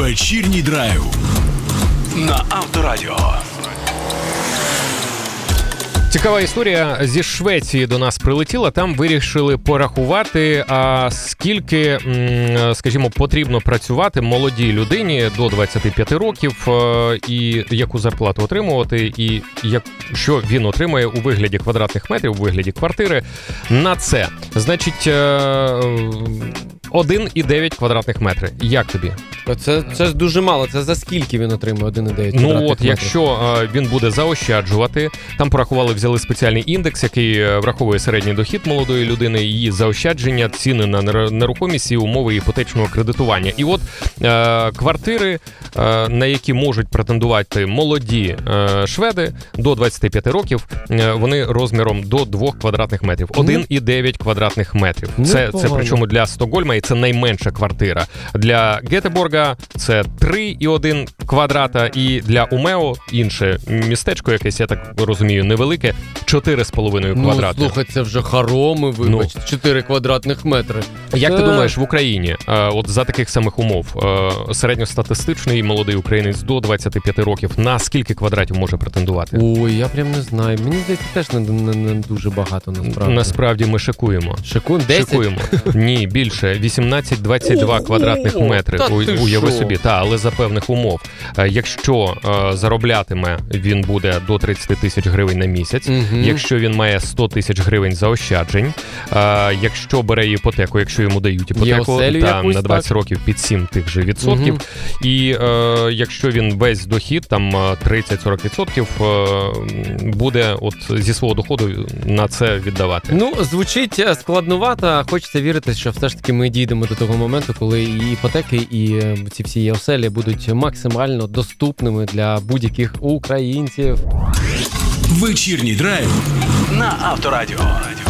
Вечірній драйв на Авторадіо. Цікава історія зі Швеції до нас прилетіла. Там вирішили порахувати, скільки, скажімо, потрібно працювати молодій людині до 25 років, і яку зарплату отримувати, і що він отримає у вигляді квадратних метрів, у вигляді квартири на це. Значить, 1,9 квадратних метри. Як тобі? Це ж дуже мало. Це за скільки він отримує 1,9 квадратних метрів? Ну от, якщо він буде заощаджувати, там порахували, взяли спеціальний індекс, який враховує середній дохід молодої людини, її заощадження, ціни на нерухомість і умови іпотечного кредитування. І от квартири, на які можуть претендувати молоді шведи до 25 років, вони розміром до 2 квадратних метрів. 1,9 квадратних метрів. Це причому для Стокгольма, і це найменша квартира. Для Гетеборга це 3,1 квадрата, і для Умео, інше містечко якесь, я так розумію, невелике, 4,5 квадрати. Ну, слухай, це вже хороми, вибач, 4 квадратних метри. Як ти думаєш, в Україні, от за таких самих умов, середньостатистичний молодий українець до 25 років на скільки квадратів може претендувати? Ой, я прям не знаю. Мені здається, теж не дуже багато, насправді. Насправді ми шикуємо. Шикуємо? 10? Шикуємо. Ні, більше. 18-22 квадратних метри. Уяви собі. Але за певних умов. Якщо зароблятиме він буде до 30 тисяч гривень на місяць, якщо він має 100 тисяч гривень заощаджень, якщо бере іпотеку, якщо йому дають іпотеку на 20 років під 7 тих же відсотків, і якщо він весь дохід, там 30-40% буде от зі свого доходу на це віддавати. Ну, звучить складновато, хочеться вірити, що все ж таки ми дійдемо до того моменту, коли і іпотеки, і ці всі оселі будуть максимально доступними для будь-яких українців. Вечірній драйв на Авторадіо.